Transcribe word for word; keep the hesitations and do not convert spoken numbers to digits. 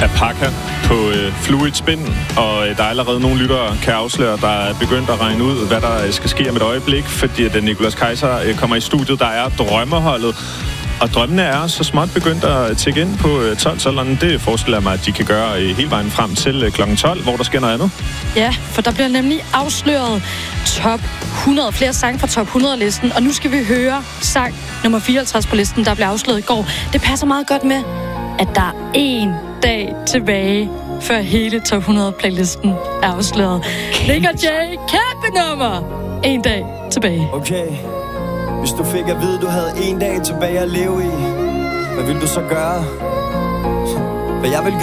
Alpaca på øh, Fluid Spin, og øh, der er allerede nogle lyttere, kan afsløre, der er begyndt at regne ud, hvad der skal ske om et øjeblik, fordi at Nicolas Kaiser øh, kommer i studiet. Der er drømmeholdet, og drømmene er så småt begyndt at tække ind på øh, tolv-alderen. Det forestiller jeg mig, at de kan gøre øh, hele vejen frem til øh, klokken tolv, hvor der sker noget andet. Ja, for der bliver nemlig afsløret top hundrede, flere sange fra top hundrede-listen, og nu skal vi høre sang nummer fireoghalvtreds på listen, der blev afsløret i går. Det passer meget godt med, at der er én dag tilbage, før hele top hundrede-playlisten er afsløret. Nick og Jay, kæmpe nummer! En dag tilbage. Okay, hvis du fik at vide, du havde en dag tilbage at leve i, hvad vil du så gøre? Hvad jeg vil